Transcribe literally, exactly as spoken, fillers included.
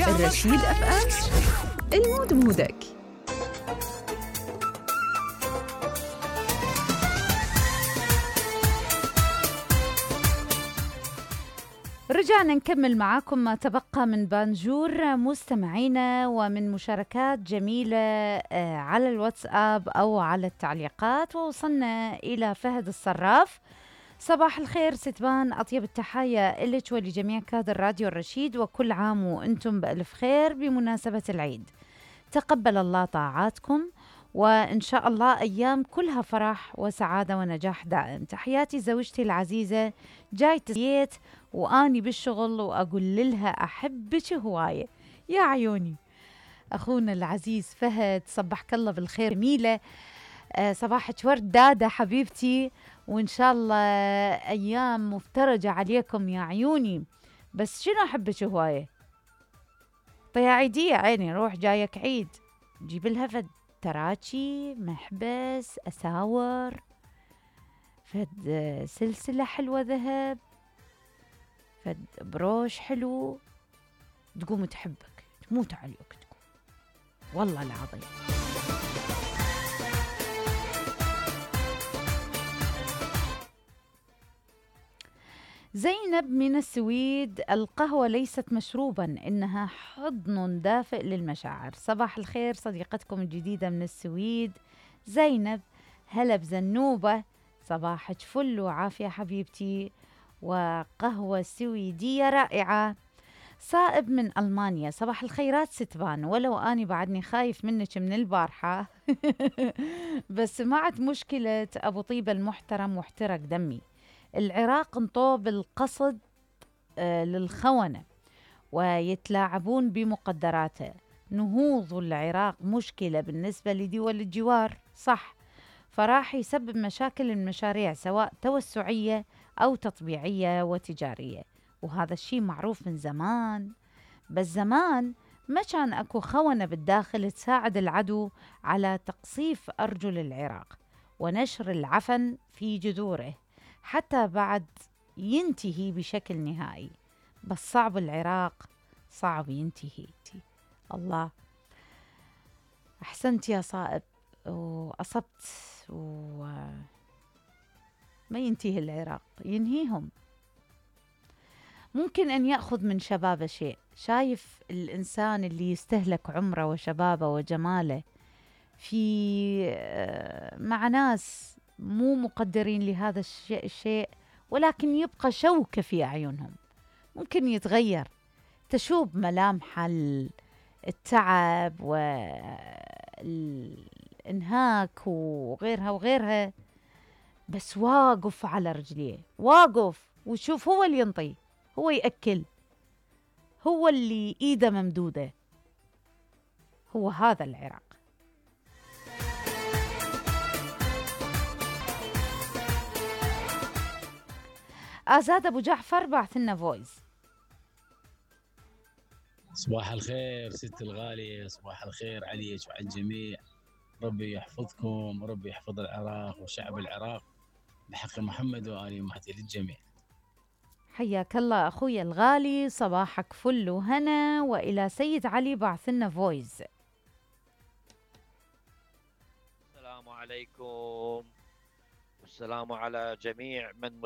الرشيد اف ام، المود مودك. رجعنا نكمل معاكم ما تبقى من بانجور مستمعينا ومن مشاركات جميلة على الواتساب أو على التعليقات. ووصلنا إلى فهد الصراف. صباح الخير ستبان، أطيب التحايا إلك ولجميع كادر راديو الرشيد، وكل عام وأنتم بألف خير بمناسبة العيد. تقبل الله طاعاتكم، وإن شاء الله أيام كلها فرح وسعادة ونجاح دائم. تحياتي زوجتي العزيزة، جاي تسيت وآني بالشغل وأقول لها أحبك هواية. يا عيوني أخونا العزيز فهد، صبحك الله بالخير. جميلة، آه صباحك ورد دادة حبيبتي، وإن شاء الله أيام مفترجة عليكم يا عيوني. بس شنو أحبك هواية؟ طيب عيدية عيني، روح جايك عيد، جيب لها فد تراتشي، محبس، أساور، فد سلسلة حلوة ذهب، فد بروش حلو، تقوم تحبك، تموت عليك تقوم، والله العظيم. زينب من السويد، القهوة ليست مشروبا، إنها حضن دافئ للمشاعر. صباح الخير صديقتكم الجديدة من السويد زينب، هلا بزنوبة، صباحك فل وعافية حبيبتي، وقهوة سويدية رائعة. صائب من ألمانيا، صباح الخيرات ستبان، ولو أني بعدني خايف منك من البارحة بس سمعت مشكلة أبو طيبة المحترم واحترق دمي. العراق انطوه بالقصد آه للخونة ويتلاعبون بمقدراته. نهوض العراق مشكلة بالنسبة لدول الجوار، صح، فراح يسبب مشاكل المشاريع سواء توسعية أو تطبيعية وتجارية، وهذا الشيء معروف من زمان. بس زمان ما كان أكو خونة بالداخل تساعد العدو على تقصيف أرجل العراق ونشر العفن في جذوره حتى بعد ينتهي بشكل نهائي. بس صعب العراق، صعب ينتهي. الله، أحسنت يا صائب وأصبت، وما ينتهي العراق، ينهيهم. ممكن أن يأخذ من شبابه شيء. شايف الإنسان اللي يستهلك عمره وشبابه وجماله في مع ناس مو مقدرين لهذا الشيء, الشيء ولكن يبقى شوكة في أعينهم، ممكن يتغير، تشوب ملامح التعب والإنهاك وغيرها وغيرها، بس واقف على رجليه، واقف وشوف، هو اللي ينطي، هو يأكل، هو اللي إيده ممدودة. هو هذا العراق. آزاد أبو جعفر بعث لنا فويس. صباح الخير ست الغالية، صباح الخير عليك وعلى الجميع، ربي يحفظكم وربي يحفظ العراق وشعب العراق بحق محمد وآل محمد للجميع. حياك الله أخوي الغالي، صباحك فل وهنا. وإلى سيد علي بعث لنا فويس. السلام عليكم والسلام على جميع من